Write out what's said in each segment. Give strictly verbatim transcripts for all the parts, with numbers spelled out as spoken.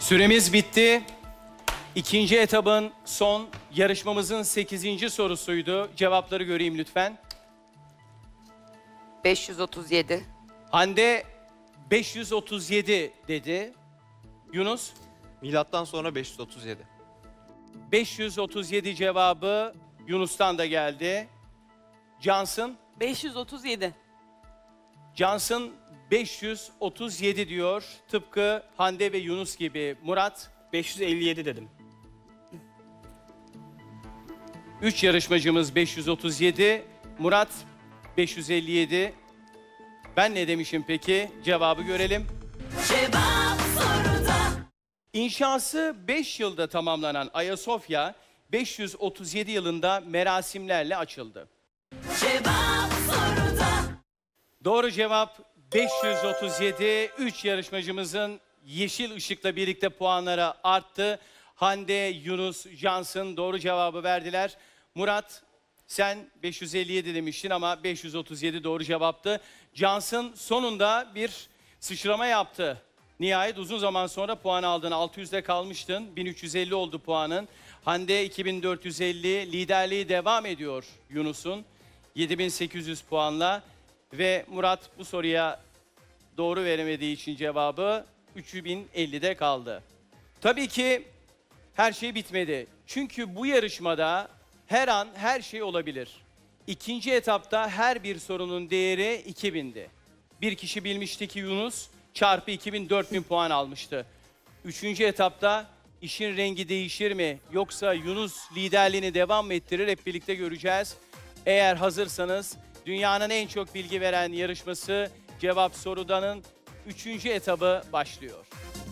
Süremiz bitti. İkinci etabın son yarışmamızın sekizinci sorusuydu. Cevapları göreyim lütfen. beş yüz otuz yedi. Hande beş yüz otuz yedi dedi. Yunus Milattan sonra beş yüz otuz yedi. beş yüz otuz yedi cevabı Yunus'tan da geldi. Cansın, beş yüz otuz yedi. Cansın beş yüz otuz yedi diyor. Tıpkı Hande ve Yunus gibi. Murat beş yüz elli yedi dedim. üç yarışmacımız beş yüz otuz yedi. Murat beş yüz elli yedi. Ben ne demişim peki? Cevabı görelim. Cevap soruda. İnşası beş yılda tamamlanan Ayasofya beş yüz otuz yedi yılında merasimlerle açıldı. Cevap soruda. Doğru cevap beş yüz otuz yedi. üç yarışmacımızın yeşil ışıkla birlikte puanları arttı. Hande, Yunus, Cansın doğru cevabı verdiler. Murat, sen beş yüz elli yedi demiştin ama beş yüz otuz yedi doğru cevaptı. Cansın sonunda bir sıçrama yaptı. Nihayet uzun zaman sonra puan aldın. altı yüzde kalmıştın. bin üç yüz elli oldu puanın. Hande iki bin dört yüz elli. Liderliği devam ediyor Yunus'un. yedi bin sekiz yüz puanla. Ve Murat bu soruya doğru veremediği için cevabı üç bin ellide kaldı. Tabii ki her şey bitmedi. Çünkü bu yarışmada her an her şey olabilir. İkinci etapta her bir sorunun değeri iki bindi. Bir kişi bilmişti ki Yunus çarpı iki bin dört bin puan almıştı. Üçüncü etapta işin rengi değişir mi? Yoksa Yunus liderliğini devam mı ettirir? Hep birlikte göreceğiz. Eğer hazırsanız dünyanın en çok bilgi veren yarışması Cevap Sorudan'ın üçüncü etabı başlıyor.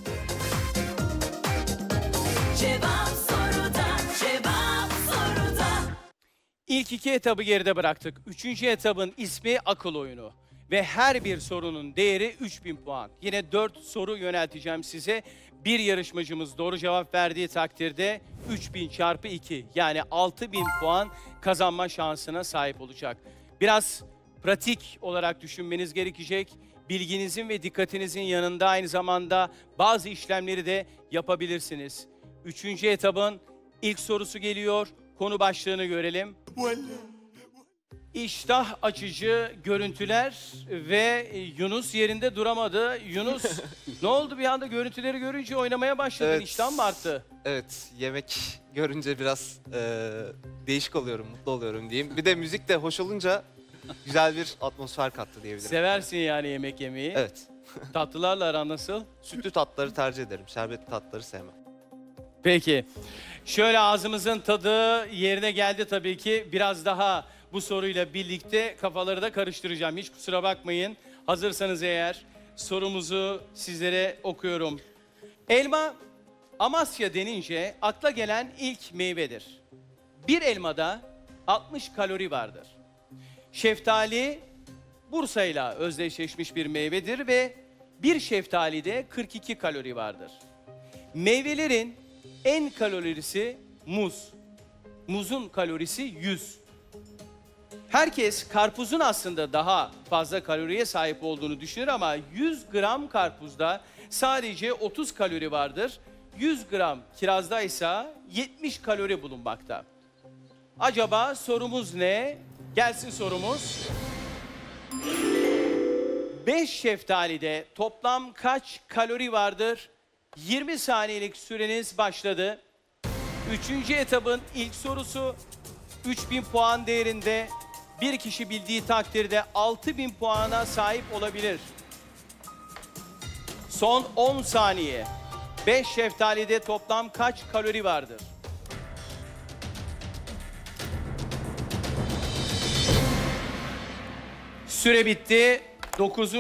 Cevap soruda. Cevap soruda. İlk iki etabı geride bıraktık. Üçüncü etabın ismi akıl oyunu. Ve her bir sorunun değeri üç bin puan. Yine dört soru yönelteceğim size. Bir yarışmacımız doğru cevap verdiği takdirde üç bin çarpı iki yani altı bin puan kazanma şansına sahip olacak. Biraz pratik olarak düşünmeniz gerekecek. Bilginizin ve dikkatinizin yanında aynı zamanda bazı işlemleri de yapabilirsiniz. Üçüncü etabın ilk sorusu geliyor. Konu başlığını görelim. İştah açıcı görüntüler ve Yunus yerinde duramadı. Yunus ne oldu bir anda görüntüleri görünce oynamaya başladın, Evet. iştah mı arttı? Evet, yemek görünce biraz eee, değişik oluyorum, mutlu oluyorum diyeyim. Bir de müzik de hoş olunca güzel bir atmosfer kattı diyebilirim. Seversin yani yemek yemeyi. Evet, Tatlılarla aran nasıl? sütlü tatları tercih ederim, şerbetli tatları sevmem. Peki. Şöyle ağzımızın tadı yerine geldi tabii ki. Biraz daha bu soruyla birlikte kafaları da karıştıracağım. Hiç kusura bakmayın. Hazırsanız eğer sorumuzu sizlere okuyorum. Elma Amasya denince akla gelen ilk meyvedir. Bir elmada altmış kalori vardır. Şeftali Bursa'yla özdeşleşmiş bir meyvedir ve bir şeftalide kırk iki kalori vardır. Meyvelerin en kalorisi muz. Muzun kalorisi yüz. Herkes karpuzun aslında daha fazla kaloriye sahip olduğunu düşünür ama yüz gram karpuzda sadece otuz kalori vardır. yüz gram kirazda ise yetmiş kalori bulunmakta. Acaba sorumuz ne? Gelsin sorumuz. beş şeftalide toplam kaç kalori vardır? yirmi saniyelik süreniz başladı. Üçüncü etabın ilk sorusu üç bin puan değerinde. Bir kişi bildiği takdirde altı bin puana sahip olabilir. Son on saniye. beş şeftalide toplam kaç kalori vardır? Süre bitti. dokuzuncu